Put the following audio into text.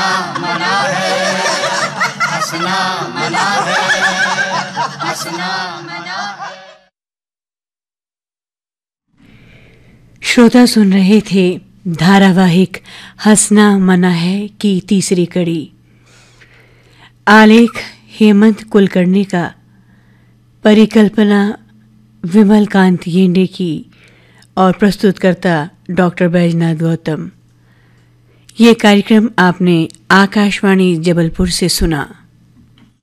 हंसना मना है, हंसना मना है, हंसना मना है। श्रोता सुन रहे थे धारावाहिक हंसना मना है की तीसरी कड़ी। आलेख हेमंत कुलकर्णी का, परिकल्पना विमल कांत येंडे की और प्रस्तुतकर्ता डॉक्टर बैजनाथ गौतम। ये कार्यक्रम आपने आकाशवाणी जबलपुर से सुना।